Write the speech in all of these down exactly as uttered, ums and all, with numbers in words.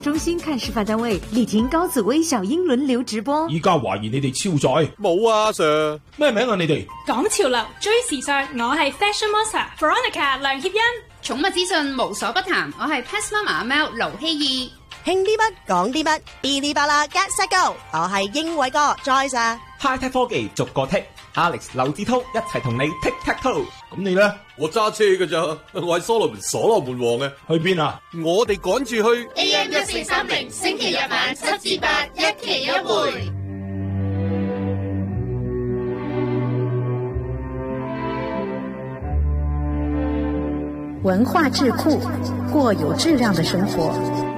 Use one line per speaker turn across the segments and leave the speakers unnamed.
中心看示範單位力挺高紫薇小英輪流直播。
依家懷疑你哋超載。
冇啊 Sir，
咩名啊你哋？
講潮流追時尚，我係 Fashion Monster Veronica 梁協欣。
寵物資訊無所不談，我係 Pet Mama 阿貓盧希義。
興啲乜講啲乜，嗶哩吧啦 Get Set Go， 我係英偉哥 Joyce 啊。
High Tech 科技逐個剔 ，Alex 劉志滔一齊同你 Tick Tack Toe。
咁你咧？
我揸車㗎咋，我喺所羅門所羅門王嘅。
去邊啊？
我哋趕住去
A M 一四三零，星期日晚七至八，一期一會。
文化智庫，過有質量的生活。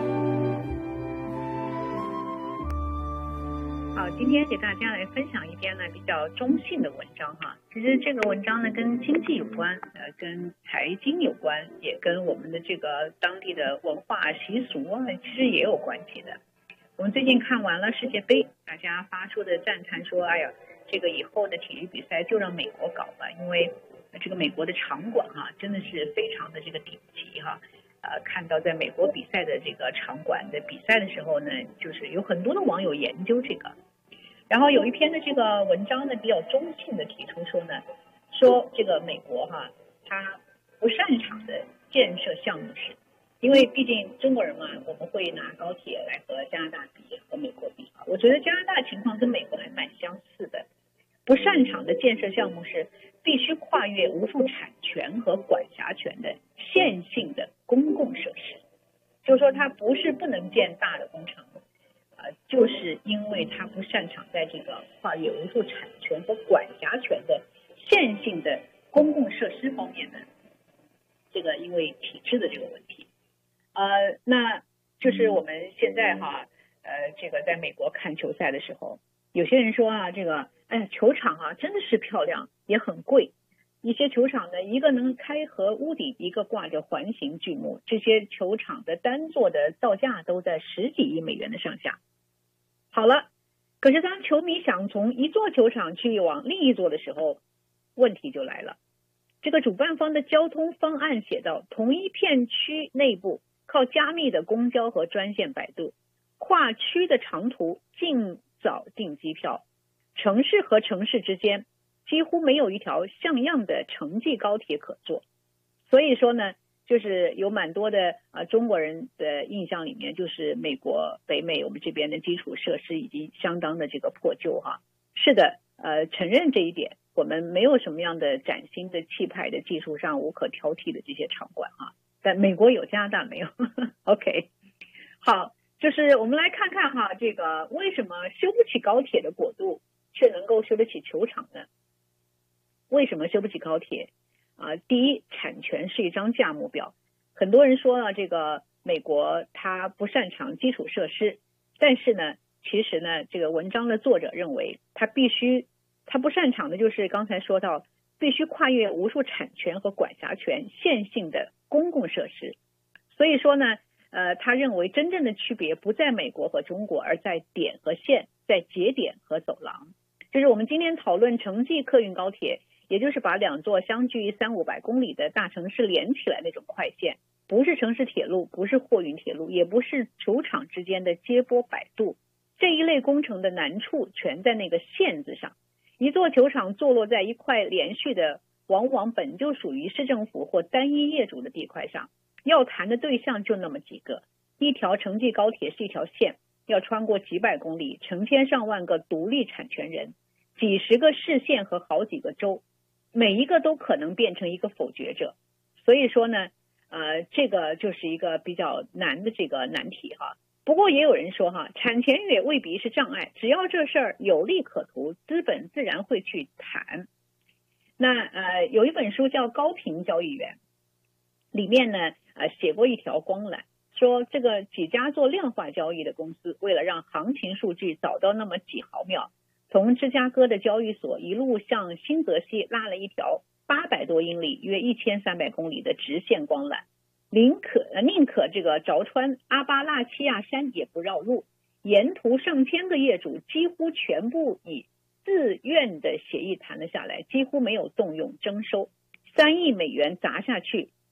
好，今天給大家來分享一篇呢比較中性的文章哈。其實這個文章呢跟經濟有關，呃，跟財經有關，也跟我們的這個當地的文化習俗啊，其實也有關係的。我們最近看完了世界盃，大家發出的讚嘆說，哎呀，這個以後的體育比賽就讓美國搞吧，因為這個美國的場館哈、啊，真的是非常的這個頂級哈。呃，看到在美國比賽的這個場館的比賽的時候呢，就是有很多的網友研究這個。然後有一篇的這個文章呢，比較中性的提出說呢，說這個美國哈、啊，它不擅長的建設項目是，因為畢竟中國人嘛，我們會拿高鐵來和加拿大比，和美國比啊。我覺得加拿大情況跟美國還蠻相似的。不擅長的建設項目是必須跨越無數產權和管轄權的線性的公共設施，就是說它不是不能建大的工程，呃，就是因為它不擅長在這個跨越無數產權和管轄權的線性的公共設施方面的這個因為體制的這個問題，呃，那就是我們現在哈，呃，這個在美國看球賽的時候，有些人說啊，這個。哎，球場啊，真的是漂亮，也很貴。一些球場呢，一個能開合屋頂，一個掛着環形巨幕。這些球場的單座的造價都在十幾億美元的上下。好了，可是當球迷想從一座球場去往另一座的時候，問題就來了。這個主辦方的交通方案寫到，同一片區內部靠加密的公交和專線擺渡，跨區的長途盡早訂機票。城市和城市之間幾乎沒有一條像樣的城際高鐵可坐，所以說呢，就是有蠻多的啊、呃、中國人的印象裡面，就是美國北美我們這邊的基礎設施已經相當的這個破舊哈。是的，呃，承認這一點，我們沒有什麼樣的嶄新的氣派的技術上無可挑剔的這些場館啊，但美國有，加拿大沒有。OK， 好，就是我們來看看哈，這個為什麼修不起高鐵的國度卻能夠修得起球場呢？為什麼修不起高鐵？啊，第一，產權是一張價目表。很多人說呢，這個美國它不擅長基礎設施，但是呢，其實呢，這個文章的作者認為，它必須，它不擅長的就是剛才說到，必須跨越無數產權和管轄權線性的公共設施。所以說呢，呃，他認為真正的區別不在美國和中國，而在點和線，在節點和走廊。就是我們今天討論城際客運高鐵，也就是把兩座相距三五百公里的大城市連起來那種快線，不是城市鐵路，不是貨運鐵路，也不是球場之間的接駁擺渡。這一類工程的難處全在那個線字上。一座球場坐落在一塊連續的，往往本就屬於市政府或單一業主的地塊上，要談的對象就那麼幾個。一條城際高鐵是一條線，要穿過幾百公里，成千上萬個獨立產權人，幾十個市縣和好幾個州，每一個都可能變成一個否決者。所以說呢，呃，這個就是一個比較難的這個難題哈。不過也有人說哈，產權也未必是障礙，只要這事兒有利可圖，資本自然會去談。那呃，有一本書叫《高頻交易員》，裡面呢，呃，寫過一條光纜，說這個幾家做量化交易的公司，為了讓行情數據早到那麼幾毫秒，從芝加哥的交易所一路向新澤西拉了一條八百多英里、約一千三百公里的直線光纜，寧可呃寧可這個鑿穿阿巴拉契亞山也不繞路。沿途上千個業主幾乎全部以自願的協議談了下來，幾乎沒有動用徵收。三億美元砸下去，啊，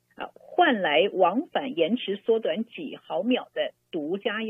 换来往返延迟缩短几毫秒的独家